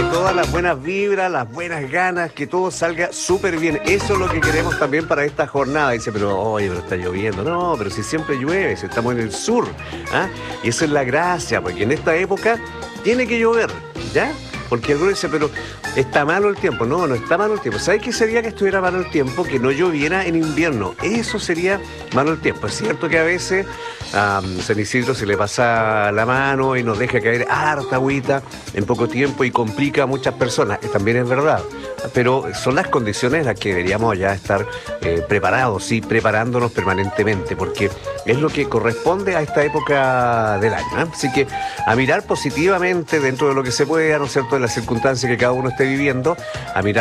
todas las buenas vibras, las buenas ganas, que todo salga súper bien. Eso es lo que queremos también para esta jornada. Dice, pero oye, pero está lloviendo. No, pero si siempre llueve, si estamos en el sur. ¿Ah? Y esa es la gracia, porque en esta época tiene que llover, ¿ya? Porque algunos dicen, pero está malo el tiempo. No, no está malo el tiempo. ¿Sabes qué sería que estuviera malo el tiempo? Que no lloviera en invierno. Eso sería malo el tiempo. Es cierto que a veces a San Isidro se le pasa la mano y nos deja caer harta agüita en poco tiempo y complica a muchas personas. También es verdad. Pero son las condiciones en las que deberíamos ya estar preparados, sí, preparándonos permanentemente, porque es lo que corresponde a esta época del año, ¿eh? Así que a mirar positivamente dentro de lo que se pueda, ¿no es cierto?, de las circunstancias que cada uno esté viviendo, a mirar